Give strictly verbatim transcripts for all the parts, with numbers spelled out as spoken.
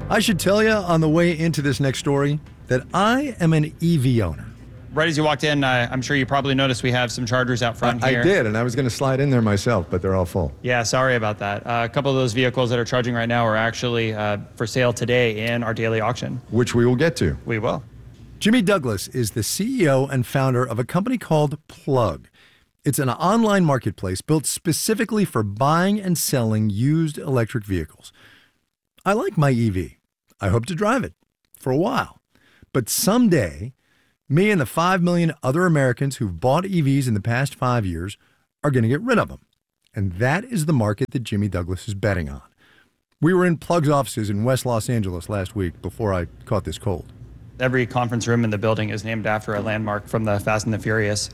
I should tell you on the way into this next story that I am an E V owner. Right as you walked in, uh, I'm sure you probably noticed we have some chargers out front I, here. I did, and I was going to slide in there myself, but they're all full. Yeah, sorry about that. Uh, a couple of those vehicles that are charging right now are actually uh, for sale today in our daily auction. Which we will get to. We will. Jimmy Douglas is the C E O and founder of a company called Plug. It's an online marketplace built specifically for buying and selling used electric vehicles. I like my E V. I hope to drive it for a while. But someday, me and the five million other Americans who've bought E Vs in the past five years are going to get rid of them. And that is the market that Jimmy Douglas is betting on. We were in Plug's offices in West Los Angeles last week before I caught this cold. Every conference room in the building is named after a landmark from the Fast and the Furious.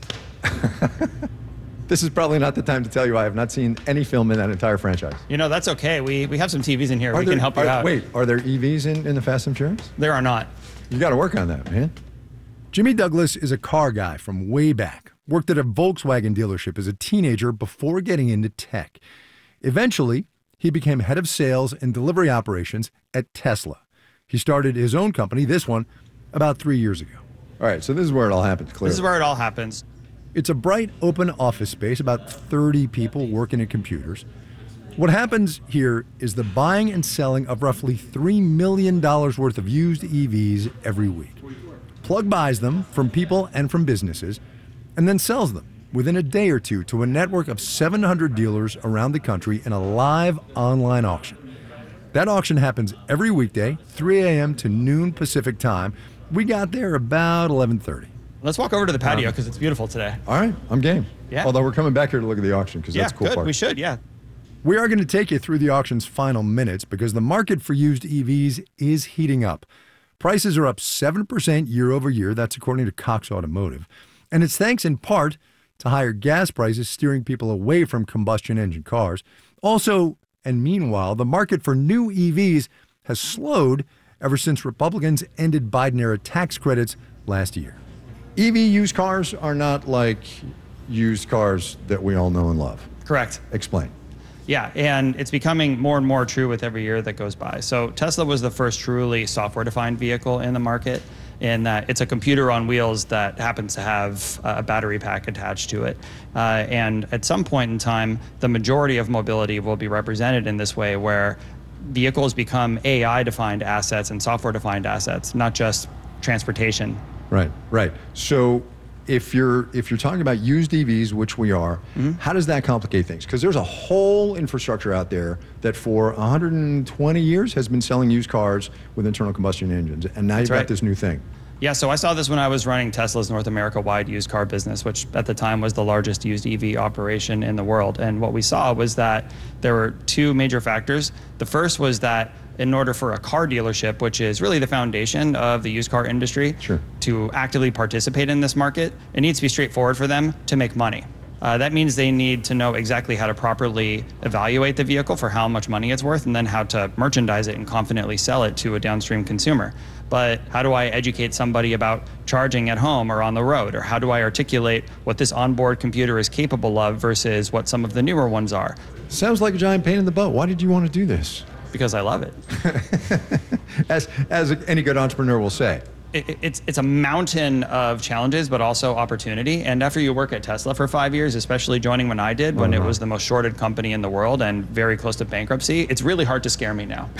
This is probably not the time to tell you I have not seen any film in that entire franchise. You know, that's okay. We we have some T Vs in here. Are we there, can help you are, out. Wait, are there E Vs in, in the Fast and Furious? There are not. You got to work on that, man. Jimmy Douglas is a car guy from way back. Worked at a Volkswagen dealership as a teenager before getting into tech. Eventually, he became head of sales and delivery operations at Tesla. He started his own company, this one, about three years ago. All right, so this is where it all happens, clearly. This is where it all happens. It's a bright, open office space, about thirty people working at computers. What happens here is the buying and selling of roughly three million dollars worth of used E Vs every week. Plug buys them from people and from businesses, and then sells them within a day or two to a network of seven hundred dealers around the country in a live online auction. That auction happens every weekday, three a.m. to noon Pacific time. We got there about eleven thirty. Let's walk over to the patio because it's beautiful today. All right, I'm game. Yeah. Although we're coming back here to look at the auction because Yeah, that's a cool good. part. We should, yeah. We are going to take you through the auction's final minutes because the market for used E Vs is heating up. Prices are up seven percent year over year. That's according to Cox Automotive. And it's thanks in part to higher gas prices steering people away from combustion engine cars. Also, and meanwhile, the market for new E Vs has slowed ever since Republicans ended Biden-era tax credits last year. E V used cars are not like used cars that we all know and love. Correct. Explain. Yeah, and it's becoming more and more true with every year that goes by. So Tesla was the first truly software-defined vehicle in the market, in that it's a computer on wheels that happens to have a battery pack attached to it. Uh, and at some point in time, the majority of mobility will be represented in this way, where vehicles become A I-defined assets and software-defined assets, not just transportation. Right, right. So if you're if you're talking about used E Vs, which we are, mm-hmm. how does that complicate things? Because there's a whole infrastructure out there that for one hundred twenty years has been selling used cars with internal combustion engines, and now That's you've got right. this new thing. Yeah, so I saw this when I was running Tesla's North America-wide used car business, which at the time was the largest used E V operation in the world. And what we saw was that there were two major factors. The first was that in order for a car dealership, which is really the foundation of the used car industry, sure. to actively participate in this market, it needs to be straightforward for them to make money. Uh, that means they need to know exactly how to properly evaluate the vehicle for how much money it's worth, and then how to merchandise it and confidently sell it to a downstream consumer. But how do I educate somebody about charging at home or on the road? Or how do I articulate what this onboard computer is capable of versus what some of the newer ones are? Sounds like a giant pain in the butt. Why did you want to do this? Because I love it. as as any good entrepreneur will say. It, it's it's a mountain of challenges, but also opportunity. And after you work at Tesla for five years, especially joining when I did, when uh-huh. it was the most shorted company in the world and very close to bankruptcy, it's really hard to scare me now.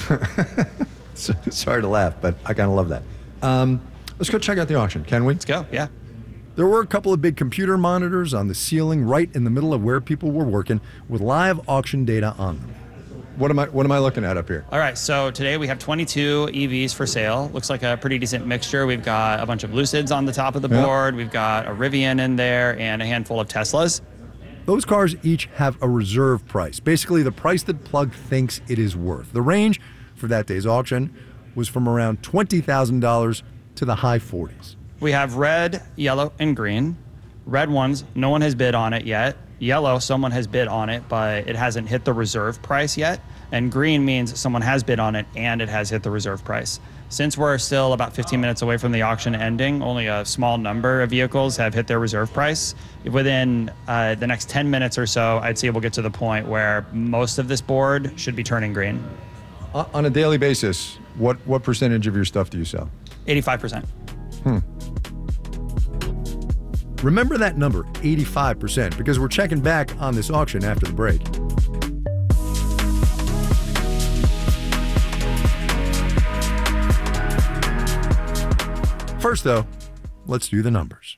Sorry to laugh, but I kind of love that. Um, let's go check out the auction, can we? Let's go, yeah. There were a couple of big computer monitors on the ceiling right in the middle of where people were working with live auction data on them. What am I what am I looking at up here? All right, so today we have twenty-two E Vs for sale. Looks like a pretty decent mixture. We've got a bunch of Lucids on the top of the yeah. board. We've got a Rivian in there and a handful of Teslas. Those cars each have a reserve price, basically the price that Plug thinks it is worth. The range for that day's auction was from around twenty thousand dollars to the high forties. We have red, yellow, and green. Red ones, no one has bid on it yet. Yellow, someone has bid on it, but it hasn't hit the reserve price yet. And green means someone has bid on it and it has hit the reserve price. Since we're still about fifteen minutes away from the auction ending, only a small number of vehicles have hit their reserve price. Within uh, the next ten minutes or so, I'd say we'll get to the point where most of this board should be turning green. O- On a daily basis, what, what percentage of your stuff do you sell? eighty-five percent. Remember that number, eighty-five percent, because we're checking back on this auction after the break. First, though, let's do the numbers.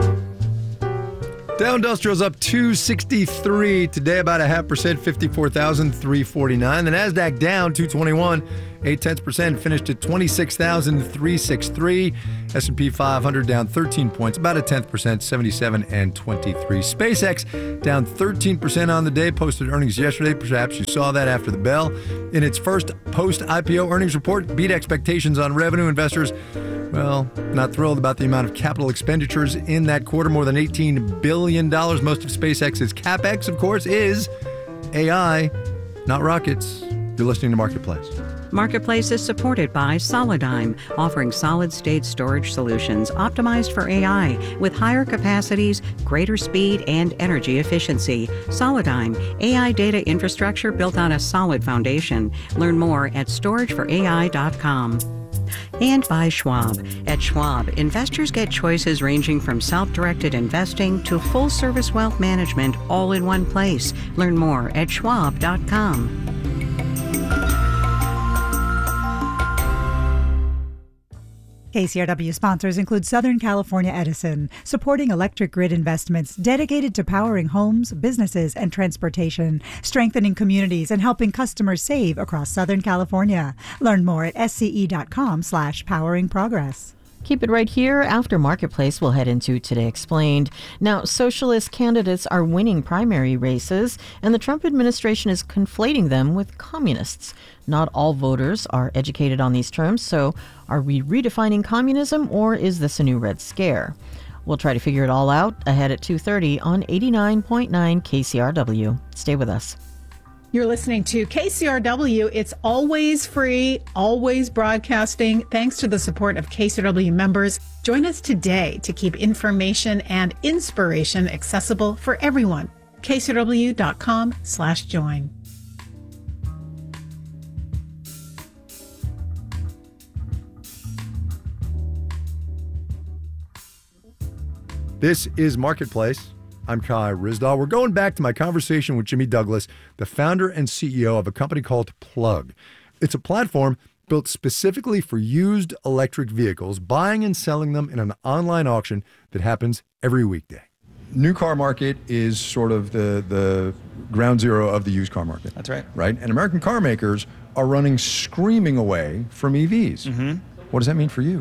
Dow Industrial's up two sixty-three today, about a half percent, fifty-four thousand three hundred forty-nine. The Nasdaq down two twenty-one, eight tenths percent, finished at twenty-six thousand three hundred sixty-three. S and P five hundred down thirteen points, about a tenth percent, seventy-seven and twenty-three. SpaceX down thirteen percent on the day, posted earnings yesterday. Perhaps you saw that after the bell. In its first post-I P O earnings report, beat expectations on revenue. Investors, well, not thrilled about the amount of capital expenditures in that quarter, more than eighteen billion dollars. Most of SpaceX's CapEx, of course, is A I, not rockets. You're listening to Marketplace. Marketplace is supported by Solidigm, offering solid-state storage solutions optimized for A I with higher capacities, greater speed, and energy efficiency. Solidigm, A I data infrastructure built on a solid foundation. Learn more at storage for A I dot com. And by Schwab. At Schwab, investors get choices ranging from self-directed investing to full-service wealth management all in one place. Learn more at schwab dot com. K C R W sponsors include Southern California Edison, supporting electric grid investments dedicated to powering homes, businesses, and transportation, strengthening communities, and helping customers save across Southern California. Learn more at S C E dot com slash powering progress. Keep it right here. After Marketplace, we'll head into Today Explained. Now, socialist candidates are winning primary races, and the Trump administration is conflating them with communists. Not all voters are educated on these terms, so are we redefining communism, or is this a new Red Scare? We'll try to figure it all out ahead at two thirty on eighty-nine point nine K C R W. Stay with us. You're listening to K C R W. It's always free, always broadcasting. Thanks to the support of K C R W members. Join us today to keep information and inspiration accessible for everyone. K C R W dot com slash join. This is Marketplace. I'm Kai Ryssdal. We're going back to my conversation with Jimmy Douglas, the founder and C E O of a company called Plug. It's a platform built specifically for used electric vehicles, buying and selling them in an online auction that happens every weekday. New car market is sort of the, the ground zero of the used car market. That's right. Right? And American car makers are running screaming away from E Vs. Mm-hmm. What does that mean for you?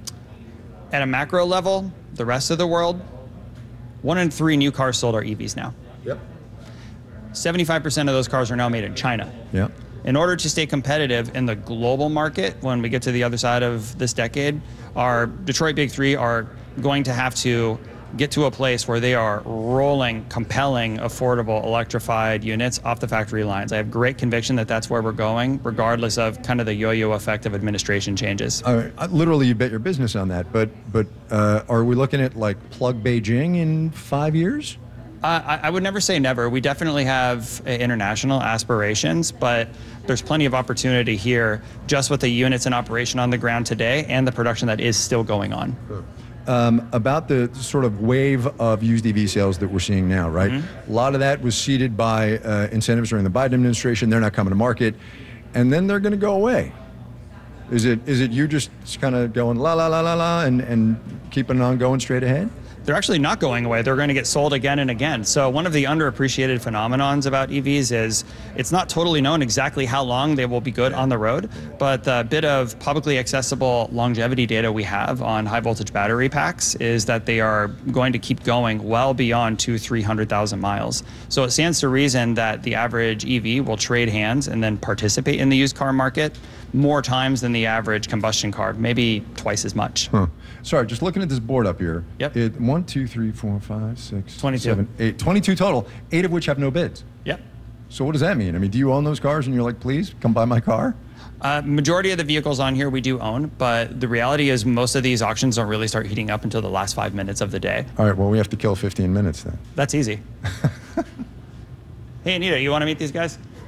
At a macro level, the rest of the world, one in three new cars sold are E Vs now. Yep. seventy-five percent of those cars are now made in China. Yep. In order to stay competitive in the global market, when we get to the other side of this decade, our Detroit Big Three are going to have to get to a place where they are rolling compelling, affordable, electrified units off the factory lines. I have great conviction that that's where we're going, regardless of kind of the yo-yo effect of administration changes. Uh, literally, you bet your business on that. But but uh, are we looking at like Plug Beijing in five years? Uh, I, I would never say never. We definitely have uh, international aspirations, but there's plenty of opportunity here just with the units in operation on the ground today and the production that is still going on. Sure. Um, about the sort of wave of used E V sales that we're seeing now, right? Mm-hmm. A lot of that was seeded by uh, incentives during the Biden administration. They're not coming to market, and then they're going to go away. Is it is it you just kind of going la la la la la and, and keeping on going straight ahead? They're actually not going away. They're going to get sold again and again. So one of the underappreciated phenomenons about E Vs is it's not totally known exactly how long they will be good on the road, but the bit of publicly accessible longevity data we have on high voltage battery packs is that they are going to keep going well beyond two, three hundred thousand miles. So it stands to reason that the average E V will trade hands and then participate in the used car market more times than the average combustion car, maybe twice as much. Huh. Sorry, just looking at this board up here. Yep. It, one, two, three, four, five, six, twenty-two. seven, eight. twenty-two total, eight of which have no bids. Yep. So what does that mean? I mean, do you own those cars and you're like, please come buy my car? Uh, majority of the vehicles on here we do own, but the reality is most of these auctions don't really start heating up until the last five minutes of the day. All right, well, we have to kill fifteen minutes then. That's easy. Hey, Anita, you want to meet these guys?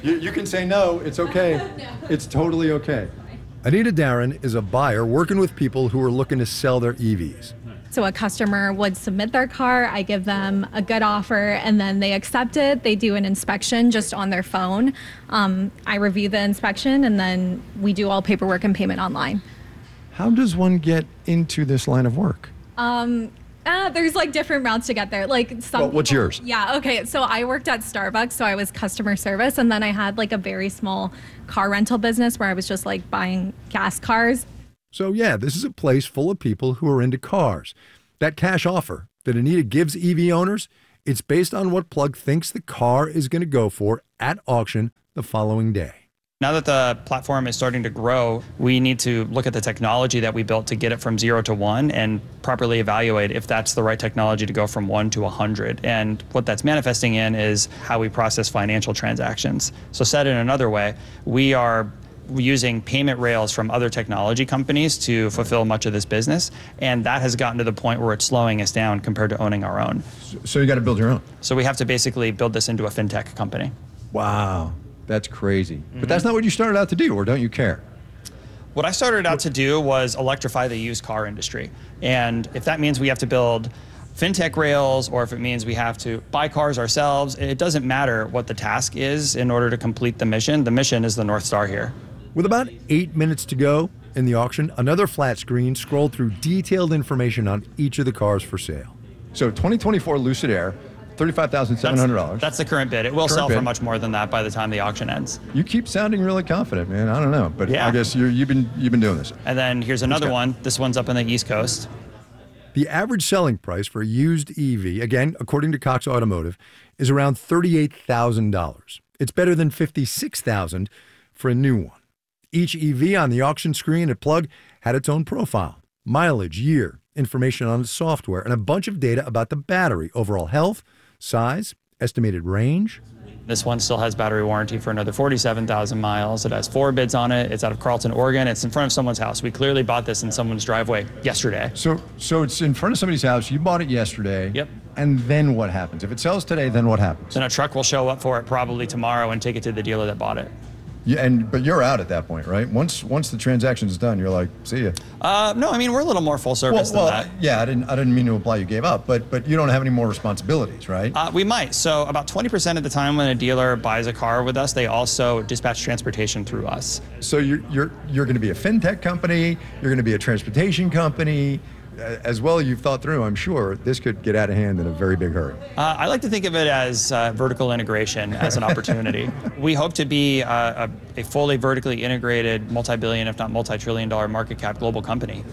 You, you can say no. It's okay. No. It's totally okay. Anita Darren is a buyer working with people who are looking to sell their E Vs. So a customer would submit their car, I give them a good offer, and then they accept it. They do an inspection just on their phone. Um, I review the inspection, and then we do all paperwork and payment online. How does one get into this line of work? Um, uh, there's like different routes to get there. Like some. Well, what's people- yours? Yeah. Okay. So I worked at Starbucks, so I was customer service, and then I had like a very small car rental business where I was just like buying gas cars. So yeah, this is a place full of people who are into cars. That cash offer that Anita gives E V owners, it's based on what Plug thinks the car is going to go for at auction the following day. Now that the platform is starting to grow, we need to look at the technology that we built to get it from zero to one and properly evaluate if that's the right technology to go from one to one hundred. And what that's manifesting in is how we process financial transactions. So said in another way, we are using payment rails from other technology companies to fulfill much of this business. And that has gotten to the point where it's slowing us down compared to owning our own. So you got to build your own. So we have to basically build this into a fintech company. Wow, that's crazy. Mm-hmm. But that's not what you started out to do, or don't you care? What I started out to do was electrify the used car industry. And if that means we have to build fintech rails, or if it means we have to buy cars ourselves, it doesn't matter what the task is in order to complete the mission. The mission is the North Star here. With about eight minutes to go in the auction, another flat screen scrolled through detailed information on each of the cars for sale. So twenty twenty-four Lucid Air, thirty-five thousand seven hundred dollars. That's, that's the current bid. It will Current sell for bid. much more than that by the time the auction ends. You keep sounding really confident, man. I don't know, but Yeah. I guess you're, you've been you've been doing this. And then here's another go. one. This one's up in the East Coast. The average selling price for a used E V, again, according to Cox Automotive, is around thirty-eight thousand dollars. It's better than fifty-six thousand dollars for a new one. Each E V on the auction screen at Plug had its own profile, mileage, year, information on the software, and a bunch of data about the battery, overall health, size, estimated range. This one still has battery warranty for another forty-seven thousand miles. It has four bids on it. It's out of Carlton, Oregon. It's in front of someone's house. We clearly bought this in someone's driveway yesterday. So so it's in front of somebody's house. You bought it yesterday. Yep. And then what happens? If it sells today, then what happens? Then a truck will show up for it probably tomorrow and take it to the dealer that bought it. Yeah, and but you're out at that point, right? Once once the transaction's done, you're like, see ya. Uh, no, I mean, we're a little more full service well, than well, that. yeah, I didn't I didn't mean to imply you gave up, but but you don't have any more responsibilities, right? Uh, we might. So about twenty percent of the time when a dealer buys a car with us, they also dispatch transportation through us. So you're you're you're going to be a fintech company. You're going to be a transportation company. Uh, as well, you've thought through. I'm sure this could get out of hand in a very big hurry. Uh, I like to think of it as uh, vertical integration as an opportunity. We hope to be uh, a, a fully vertically integrated, multi-billion, if not multi-trillion dollar market cap global company.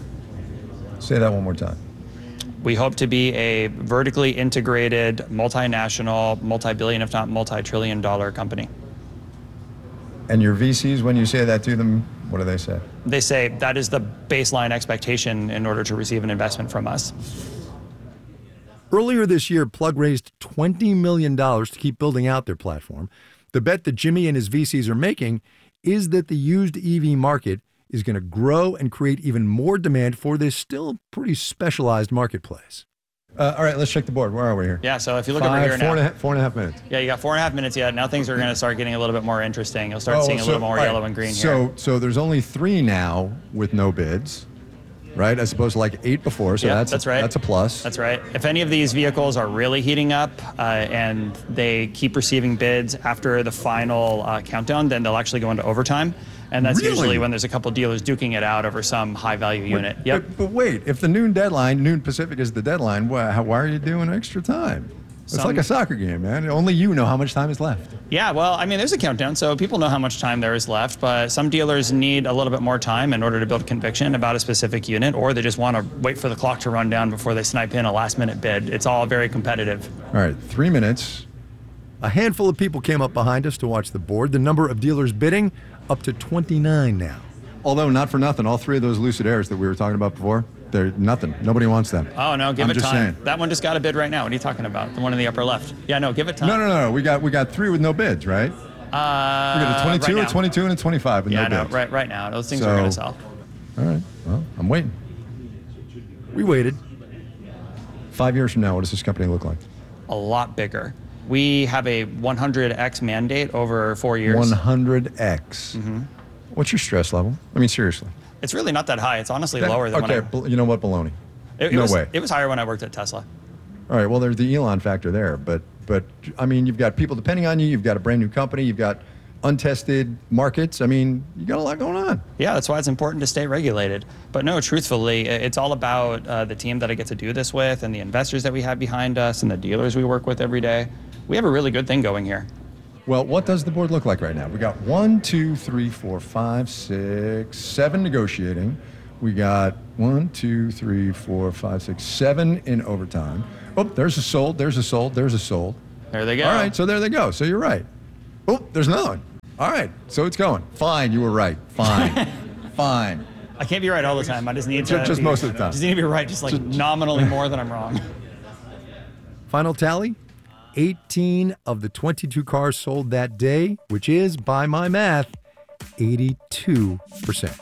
Say that one more time. We hope to be a vertically integrated, multinational, multi-billion, if not multi-trillion dollar company. And your V Cs, when you say that to them, what do they say? They say that is the baseline expectation in order to receive an investment from us. Earlier this year, Plug raised twenty million dollars to keep building out their platform. The bet that Jimmy and his V Cs are making is that the used E V market is going to grow and create even more demand for this still pretty specialized marketplace. Uh, all right, let's check the board. Where are we here? Yeah, so if you look Five, over here four now. and a half, four and a half minutes. Yeah, you got four and a half minutes yet. Now things are going to start getting a little bit more interesting. You'll start Oh, seeing a so- little more all right, yellow and green so, here. So there's only three now with no bids, right? As opposed to like eight before. So Yeah, that's that's a, right. That's a plus. That's right. If any of these vehicles are really heating up uh, and they keep receiving bids after the final uh, countdown, then they'll actually go into overtime. And that's Really? usually when there's a couple dealers duking it out over some high value unit. Yep. But, but wait, if the noon deadline, noon Pacific is the deadline, why, how, why are you doing extra time? It's Some- like a soccer game, man. Only you know how much time is left. Yeah, well, I mean, there's a countdown, so people know how much time there is left, but some dealers need a little bit more time in order to build conviction about a specific unit, or they just want to wait for the clock to run down before they snipe in a last minute bid. It's all very competitive. All right, three minutes. A handful of people came up behind us to watch the board. The number of dealers bidding up to twenty-nine now. Although not for nothing, all three of those Lucid Airs that we were talking about before, they're nothing. Nobody wants them. Oh, no, give I'm it just time. saying. That one just got a bid right now. What are you talking about? The one in the upper left. Yeah, no, give it time. No, no, no. We got we got three with no bids, right? Uh, We got a twenty-two, right a now. twenty-two, and a twenty-five with Yeah, no no, bids. right, right now. Those things So- are going to sell. All right. Well, I'm waiting. We waited. Five years from now, what does this company look like? A lot bigger. We have a one hundred x mandate over four years. one hundred x. Mm-hmm. What's your stress level? I mean, seriously. It's really not that high. It's honestly That- lower than okay, when I... bal- you know what? Baloney. It, it no was, way. It was higher when I worked at Tesla. All right, well, there's the Elon factor there. But, but I mean, you've got people depending on you. You've got a brand new company. You've got untested markets. I mean, you got a lot going on. Yeah, that's why it's important to stay regulated. But no, truthfully, it's all about uh, the team that I get to do this with and the investors that we have behind us and the dealers we work with every day. We have a really good thing going here. Well, what does the board look like right now? We got one, two, three, four, five, six, seven negotiating. We got one, two, three, four, five, six, seven in overtime. Oh, there's a sold, there's a sold, there's a sold. There they go. All right, so there they go. So you're right. Oh, there's another one. All right, so it's going. Fine, you were right. Fine. Fine. I can't be right all the time. I just need to Just, just be, most of the time. Just need to be right, just like nominally more than I'm wrong. Final tally, eighteen of the twenty-two cars sold that day, which is, by my math, eighty-two percent.